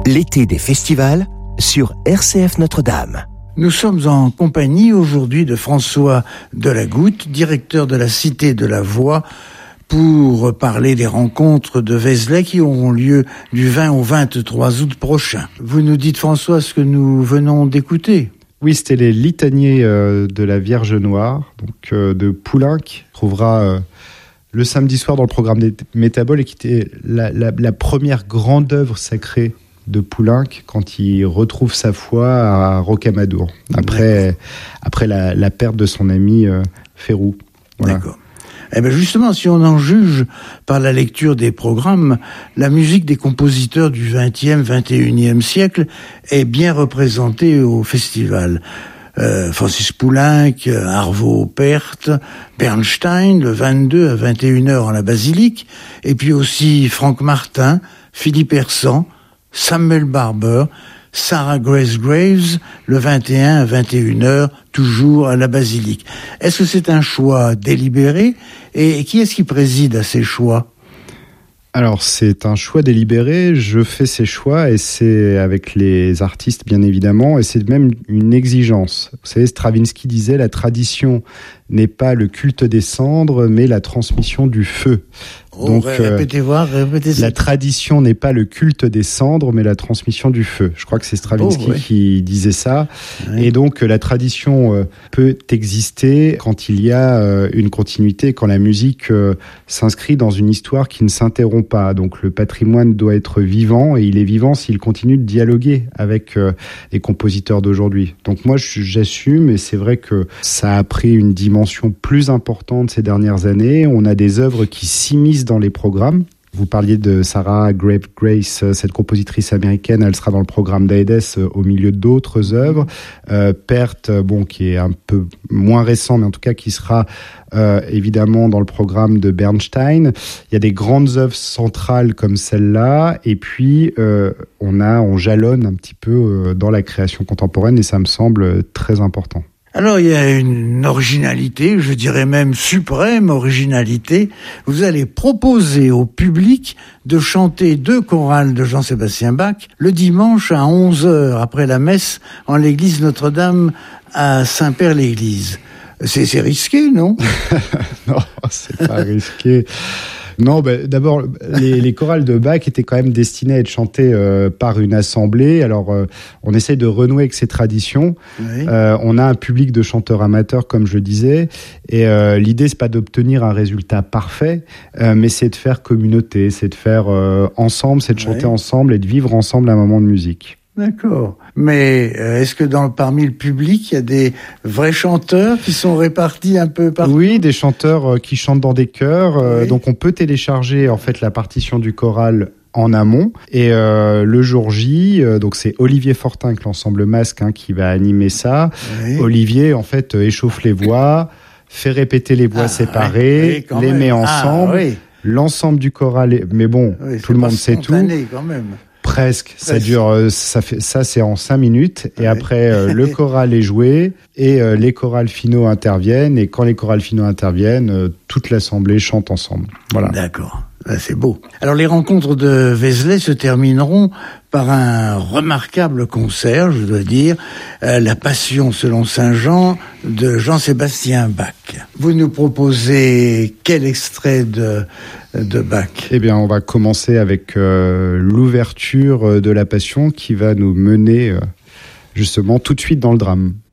L'été des festivals sur RCF Notre-Dame. Nous sommes en compagnie aujourd'hui de François Delagoutte, directeur de la Cité de la Voix, pour parler des rencontres de Vézelay qui auront lieu du 20 au 23 août prochain. Vous nous dites, François, ce que nous venons d'écouter. Oui, c'était les litanies de la Vierge Noire, donc de Poulenc, qui trouvera le samedi soir dans le programme des Métaboles, et qui était la première grande œuvre sacrée de Poulenc quand il retrouve sa foi à Rocamadour, après la perte de son ami Férou. Voilà. D'accord. Eh bien justement, si on en juge par la lecture des programmes, la musique des compositeurs du XXe, XXIe siècle est bien représentée au festival. Francis Poulenc, Arvo Pärt, Bernstein, le 22 à 21h en la Basilique, et puis aussi Franck Martin, Philippe Hersant, Samuel Barber, Sarah Grace Graves, le 21 à 21h, toujours à la Basilique. Est-ce que c'est un choix délibéré ? Et qui est-ce qui préside à ces choix ? Alors, c'est un choix délibéré. Je fais ces choix et c'est avec les artistes, bien évidemment, et c'est même une exigence. Vous savez, Stravinsky disait « La tradition n'est pas le culte des cendres, mais la transmission du feu ». Donc, répétez ça. La tradition n'est pas le culte des cendres, mais la transmission du feu. Je crois que c'est Stravinsky qui disait ça. Ouais. Et donc, la tradition peut exister quand il y a une continuité, quand la musique s'inscrit dans une histoire qui ne s'interrompt pas. Donc, le patrimoine doit être vivant, et il est vivant s'il continue de dialoguer avec les compositeurs d'aujourd'hui. Donc, moi, j'assume, et c'est vrai que ça a pris une dimension plus importante ces dernières années. On a des œuvres qui s'immiscent dans les programmes. Vous parliez de Sarah Grace, cette compositrice américaine, elle sera dans le programme d'Aedes au milieu d'autres œuvres. Pärt, qui est un peu moins récent, mais en tout cas qui sera évidemment dans le programme de Bernstein. Il y a des grandes œuvres centrales comme celle-là, et puis on jalonne un petit peu dans la création contemporaine, et ça me semble très important. Alors, il y a une originalité, je dirais même suprême originalité. Vous allez proposer au public de chanter 2 chorales de Jean-Sébastien Bach le dimanche à 11h après la messe en l'église Notre-Dame à Saint-Père-l'Église. C'est risqué, non ? Non, c'est pas risqué. Non, d'abord, les chorales de Bach étaient quand même destinées à être chantées par une assemblée. Alors, on essaye de renouer avec ces traditions. Oui. On a un public de chanteurs amateurs, comme je le disais, et l'idée, c'est pas d'obtenir un résultat parfait, mais c'est de faire communauté, c'est de faire ensemble, c'est de chanter ensemble et de vivre ensemble un moment de musique. D'accord. Mais est-ce que parmi le public, il y a des vrais chanteurs qui sont répartis un peu partout ? Oui, des chanteurs qui chantent dans des chœurs. Donc on peut télécharger en fait la partition du choral en amont. Et le jour J, donc c'est Olivier Fortin avec l'ensemble Masque qui va animer ça. Oui. Olivier en fait échauffe les voix, fait répéter les voix séparées, les met ensemble. L'ensemble du choral, mais tout le monde sait tout. Quand même. Presque. Ça dure, ça c'est en 5 minutes, et après le choral est joué et les chorales finaux interviennent, et quand les chorales finaux interviennent, toute l'assemblée chante ensemble. Voilà. D'accord. C'est beau. Alors les rencontres de Vézelay se termineront par un remarquable concert, je dois dire, La Passion selon Saint Jean de Jean-Sébastien Bach. Vous nous proposez quel extrait de Bach ? Eh bien, on va commencer avec l'ouverture de La Passion qui va nous mener justement tout de suite dans le drame.